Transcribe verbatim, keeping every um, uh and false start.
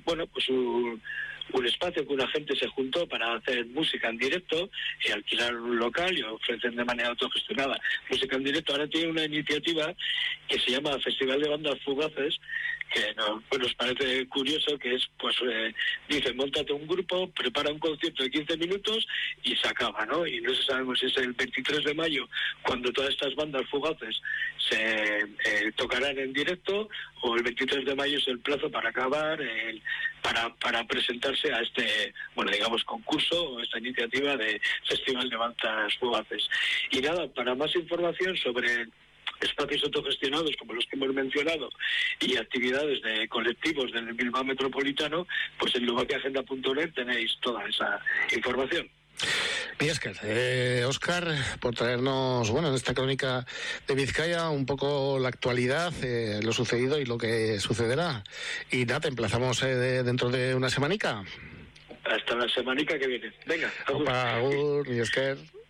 bueno, pues un, un espacio que una gente se juntó para hacer música en directo y alquilar un local y ofrecen de manera autogestionada música en directo. Ahora tiene una iniciativa que se llama Festival de Bandas Fugaces, que nos, pues nos parece curioso, que es, pues, eh, dice, móntate un grupo, prepara un concierto de quince minutos y se acaba, ¿no? Y no sabemos si es el veintitrés de mayo, cuando todas estas bandas fugaces se eh, tocarán en directo, o el veintitrés de mayo es el plazo para acabar, el, para, para presentarse a este, bueno, digamos, concurso o esta iniciativa de Festival de Bandas Fugaces. Y nada, para más información sobre espacios autogestionados como los que hemos mencionado y actividades de colectivos del Bilbao Metropolitano, pues en lubakiagenda punto net tenéis toda esa información. Millesker, eh, Óscar, por traernos, bueno, en esta crónica de Vizcaya un poco la actualidad, eh, lo sucedido y lo que sucederá. Y nada, te emplazamos eh, de, dentro de una semanica. Hasta la semanica que viene. Venga, Opa, agur, Millesker.